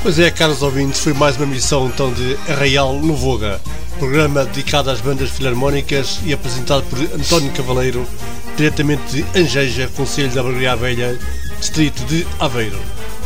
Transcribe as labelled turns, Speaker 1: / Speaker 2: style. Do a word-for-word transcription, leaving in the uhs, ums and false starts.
Speaker 1: Pois é, caros ouvintes, foi mais uma emissão então de Arraial no Voga, programa dedicado às bandas filarmónicas e apresentado por António Cavaleiro, diretamente de Angeja, Concelho da Barbeira Velha, distrito de Aveiro.